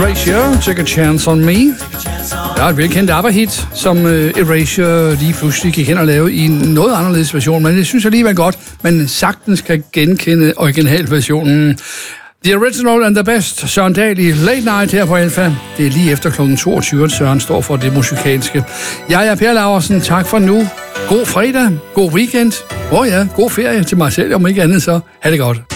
Erasure, Take a Chance on Me. Der er et velkendt ABBA-hit, som Erasure lige pludselig gik hen og lavede i en noget anderledes version, men jeg synes alligevel godt, man sagtens kan genkende originalversionen. The Original and the Best, Søren Dahl i Late Night her på Alfa. Det er lige efter kl. 22, at Søren står for det musikalske. Jeg er Per Laursen, tak for nu. God fredag, god weekend, god ferie til mig selv, om ikke andet så. Ha' det godt.